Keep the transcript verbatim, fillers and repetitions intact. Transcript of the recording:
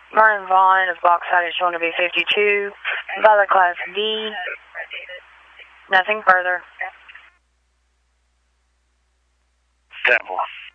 Vernon Vaughn of Boxside is shown to be fifty-two. Valid Class D. Nothing further. Temple.